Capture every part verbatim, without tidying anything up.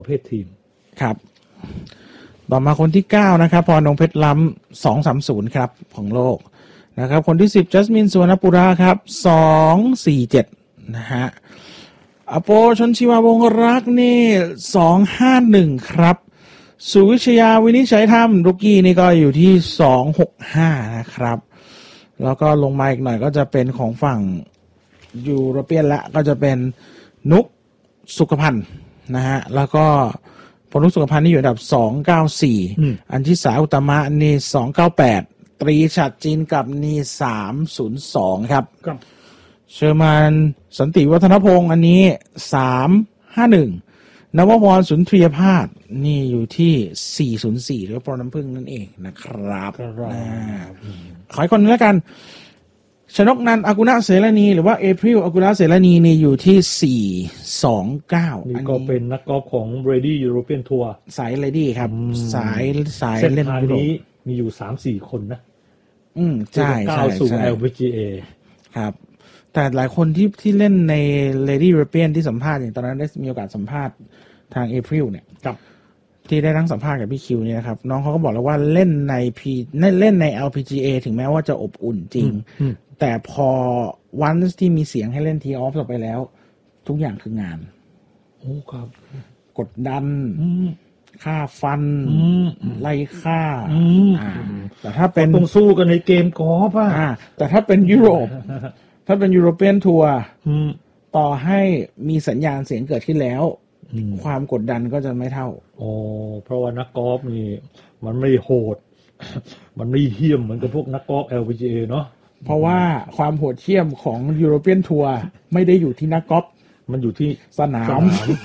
ประเภททีมครับต่อมาคนที่เก้านะครับพรนงเพชรล้ำสองสามศูนย์ครับของโลกนะครับคนที่สิบจัสมินสุวรรณปุราครับสองสี่เจ็ดนะฮะอโปชนชีวาวงรักนี่สองห้าหนึ่งครับสุวิชยาวินิจฉัยธรรมรุกี้นี่ก็อยู่ที่สองหกห้านะครับแล้วก็ลงมาอีกหน่อยก็จะเป็นของฝั่งยูโรเปียนละก็จะเป็นนุกสุขพันธ์นะฮะแล้วก็พลนุกสุขพันธ์นี่อยู่อันดับสองเก้าสี่อันที่สาอุตมะนี่สองเก้าแปดตรีฉัตรจีนกับนี่สามศูนย์สองครับเชอร์มานสันติวัฒนพงศ์อันนี้สามห้าหนึ่งนวพรสุนทรียภาสนี่อยู่ที่สี่ศูนย์สี่หรือว่าปรน้ำพึ่งนั่นเองนะครับขออีกคนนึงแล้วกันชนกนันท์อากุณะเสรณีหรือว่าเอพริลอากุณะเสรณีนี่อยู่ที่สี่สองเก้านี่ก็เป็นนักกอล์ฟของ Brady European Tour สายเลดี้ครับสายสายเล่นทางนี้มีอยู่ สามสี่ คนนะอืมใช่ใช่สู่ แอล พี จี เอครับแต่หลายคนที่ที่เล่นใน Lady European ที่สัมภาษณ์อย่างตอนนั้นได้มีโอกาสสัมภาษณ์ทาง April เนี่ยครับที่ได้ทั้งสัมภาษณ์กับพี่คิวเนี่ยนะครับน้องเขาก็บอกแล้วว่าเล่นใน P เล่นใน แอล พี จี เอ ถึงแม้ว่าจะอบอุ่นจริงแต่พอวันที่มีเสียงให้เล่นทีออฟต่อไปแล้วทุกอย่างคืองานโอ้ครับกดดันฆ่าฟันไล่ฆ่าแต่ถ้าเป็นต้องสู้กันในเกมกอล์ฟอ่ะแต่ถ้าเป็นยุโรปถ้าเป็นยูโรเปียนทัวร์ต่อให้มีสัญญาณเสียงเกิดขึ้นแล้วความกดดันก็จะไม่เท่าโอ้เพราะว่านักกอล์ฟนี่มันไม่โหดมันไม่เหี้ยมเหมือนกับพวกนักกอล์ฟ แอล พี จี เอ เนาะเพราะว่าความโหดเหี้ยมของยูโรเปียนทัวร์ไม่ได้อยู่ที่นักกอล์ฟมันอยู่ที่สนาม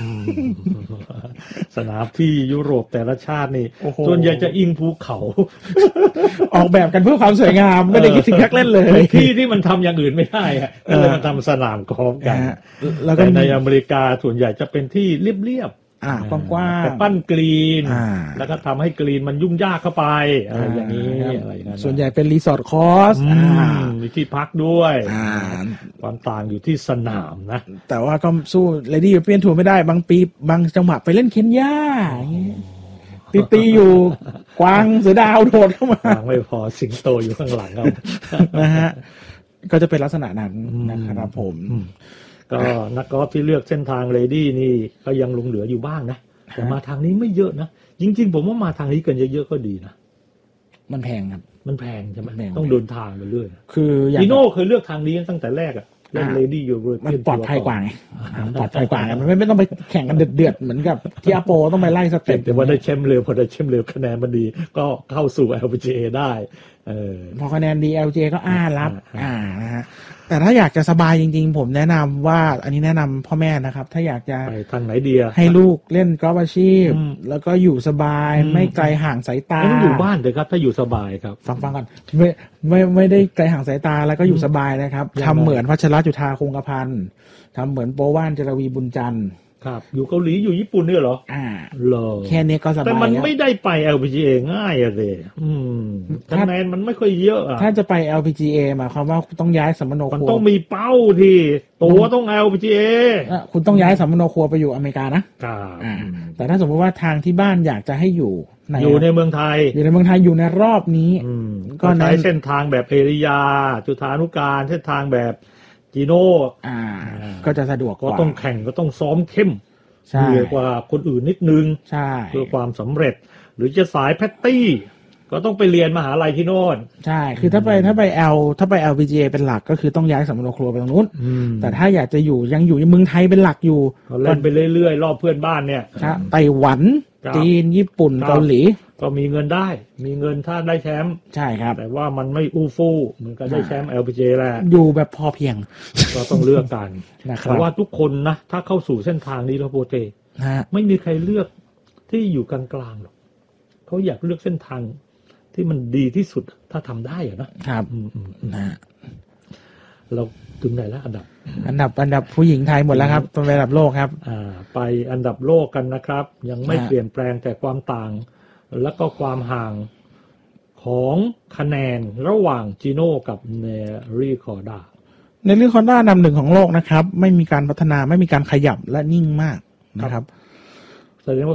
สนามที่ยุโรปแต่ละชาตินี่ส่วนใหญ่จะอิงภูเขาออกแบบกันเพื่อความสวยงามไม่ได้คิดถึงนักเล่นเลยที่ที่มันทำอย่างอื่นไม่ได้อะก็เลยมันทำสนามกอล์ฟกันแต่ในอเมริกาส่วนใหญ่จะเป็นที่เรียบอ่ากว้างๆปั้นกรีนแล้วก็ทำให้กรีนมันยุ่งยากเข้าไปอะไรอย่างนี้อะไรนั้นส่วนใหญ่เป็นรีสอร์ทคอร์สมีที่พักด้วยความต่างอยู่ที่สนามนะแต่ว่าก็สู้ Lady European Tour ไม่ได้บางปีบางจังหวะไปเล่นเคนยาตีตีอยู่กวางเสือดาวโดดเข้ามาไม่พอสิงโตอยู่ข้างหลังครับนะฮะก็จะเป็นลักษณะนั้นนะครับผมก็นักกอล์ฟที่เลือกเส้นทางเลดี้นี่ก็ยังหลงเหลืออยู่บ้างนะแต่มาทางนี้ไม่เยอะนะจริงๆผมว่ามาทางนี้กันเยอะๆก็ดีนะมันแพงครับมันแพงใช่ไหมต้องเดินทางไปเรื่อยคือจีโน่เคยเลือกทางนี้ตั้งแต่แรกอะเล่นเลดี้อยู่มันปลอดภัยกว่าไงปลอดภัยกว่ามันไม่ไม่ต้องไปแข่งกันเดือดๆเหมือนกับที่อาโปต้องไปไล่สเต็ปแต่ว่าได้แชมป์เร็วพอได้แชมป์เร็วคะแนนมันดีก็เข้าสู่ แอล พี จี เอ ได้เออพอคะแนนดี แอล พี จี เอ ก็อ้ารับอ่านะฮะแต่ถ้าอยากจะสบายจริงๆผมแนะนำว่าอันนี้แนะนำพ่อแม่นะครับถ้าอยากจะไปทางไหนดีให้ลูกเล่นกอล์ฟอาชีพแล้วก็อยู่สบายไม่ไกลห่างสายตาอยู่บ้านเลยครับถ้าอยู่สบายครับฟังฟังก่อนไม่ไม่ไม่ได้ไกลห่างสายตาแล้วก็อยู่สบายนะครับทำเหมือนพัชรจุฑาคงกระพันธ์ทำเหมือนโปว่านจรวีบุญจันทร์ครับอยู่เกาหลีอยู่ญี่ปุ่นเนี่ยเหรออ่าเหรอแค่นี้ก็สบายแต่มันไม่ได้ไป แอล พี จี เอ ง่ายอะสิอืมคะแนนมันไม่ค่อยเยอะอะถ้าจะไป แอล พี จี เอ หมายความว่าต้องย้ายสัมมโนครัวมันต้องมีเป้าที่ตัวต้อง แอล พี จี เอคุณต้องย้ายสัมมโนครัวไปอยู่อเมริกานะครับอ่าแต่ถ้าสมมติว่าทางที่บ้านอยากจะให้อยู่อยู่ในเมืองไทยอยู่ในเมืองไทยอยู่ในรอบนี้ก็ใช้เส้นทางแบบเอริยาจุฑานุการเส้นทางแบบจีโน่อ่าก็จะสะดวกกว่าก็ต้องแข่งก็ต้องซ้อมเข้มเหนื่อยกว่าคนอื่นนิดนึงเพื่อความสำเร็จหรือจะสายแพตตี้ก็ต้องไปเรียนมหาลัยที่โน่นใช่คือถ้าไปถ้าไป L ถ้าไป แอล พี จี เอ เป็นหลักก็คือต้องย้ายสัมมโนครัวไปตรงนู้นแต่ถ้าอยากจะอยู่ยังอยู่ในเมืองไทยเป็นหลักอยู่ก็เล่นไปเรื่อยๆรอบเพื่อนบ้านเนี่ยไต้หวันจีนญี่ปุ่นเกาหลีก็มีเงินได้มีเงินถ้าได้แชมป์ใช่ครับแต่ว่ามันไม่อู้ฟู่เหมือนกับได้แชมป์ แอล พี จี เอ แหละอยู่แบบพอเพียงก็ต้องเลือกกันแต่ว่าทุกคนนะถ้าเข้าสู่เส้นทางนี้แล้วโปรเตไม่มีใครเลือกที่อยู่กลางๆหรอกเขาอยากเลือกเส้นทางที่มันดีที่สุดถ้าทำได้อะนะครับนะเราถึงไหนแล้วอันดับอันดับอันดับผู้หญิงไทยหมดแล้วครับเป็นระดับโลกครับอ่าไปอันดับโลกกันนะครับยังไม่เปลี่ยนแปลงแต่ความต่างแล้วก็ความห่างของคะแนนระหว่างจีโน่กับเนริคอร์ดาเนริคอร์ดาอันดับหนึ่งของโลกนะครับไม่มีการพัฒนาไม่มีการขยับและนิ่งมากนะครับแสดงว่า